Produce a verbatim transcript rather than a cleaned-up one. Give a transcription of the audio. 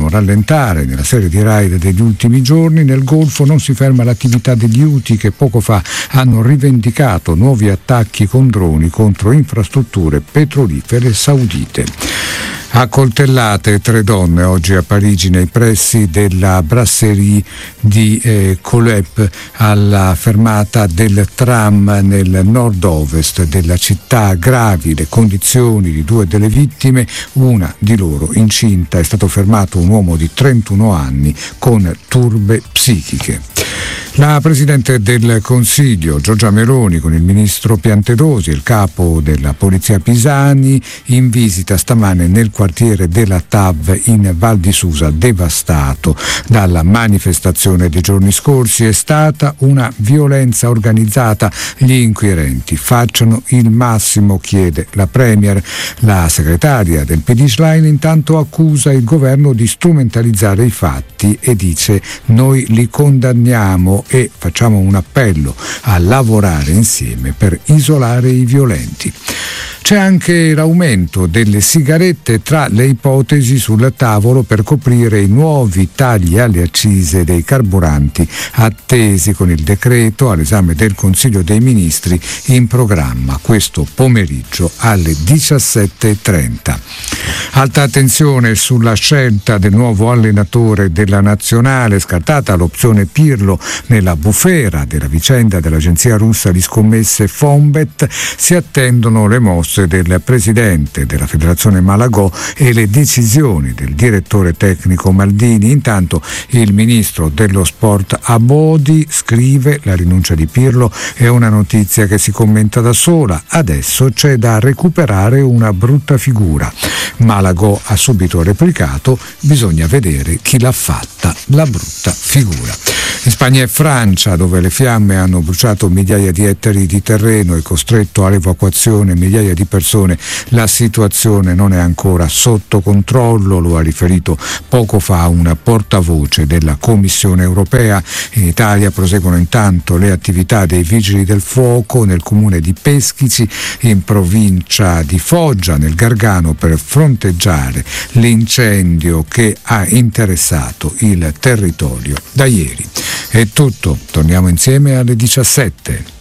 rallentare nella serie di raid degli ultimi giorni. Nel Golfo non si ferma l'attività degli Houthi, che poco fa hanno rivendicato nuovi attacchi con droni contro infrastrutture petrolifere saudite. A coltellate tre donne oggi a Parigi nei pressi della brasserie di eh, Colep, alla fermata del tram nel nord-ovest della città. Gravi le condizioni di due delle vittime, una di loro incinta. È stato fermato un uomo di trentuno anni con turbe psichiche. La Presidente del Consiglio Giorgia Meloni con il Ministro Piantedosi e il Capo della Polizia Pisani in visita stamane nel quartiere della T A V in Val di Susa, devastato dalla manifestazione dei giorni scorsi. È stata una violenza organizzata, gli inquirenti facciano il massimo, chiede la Premier. La segretaria del P D Schlein intanto accusa il governo di strumentalizzare i fatti e dice: noi li condanniamo e facciamo un appello a lavorare insieme per isolare i violenti. C'è anche l'aumento delle sigarette tra le ipotesi sul tavolo per coprire i nuovi tagli alle accise dei carburanti attesi con il decreto all'esame del Consiglio dei Ministri in programma questo pomeriggio alle diciassette e trenta. Alta attenzione sulla scelta del nuovo allenatore della nazionale, scartata l'opzione Pirlo nella bufera della vicenda dell'agenzia russa di scommesse Fonbet. Si attendono le mosse del presidente della federazione Malagò e le decisioni del direttore tecnico Maldini. Intanto il ministro dello sport Abodi scrive: la rinuncia di Pirlo è una notizia che si commenta da sola, adesso c'è da recuperare una brutta figura. Malagò ha subito replicato: bisogna vedere chi l'ha fatta la brutta figura. In Spagna e Francia, dove le fiamme hanno bruciato migliaia di ettari di terreno e costretto all'evacuazione migliaia di persone, la situazione non è ancora sotto controllo, lo ha riferito poco fa un portavoce della Commissione europea. In Italia proseguono intanto le attività dei vigili del fuoco nel comune di Peschici, in provincia di Foggia, nel Gargano, per fronteggiare l'incendio che ha interessato il territorio da ieri. È tutto, torniamo insieme alle diciassette.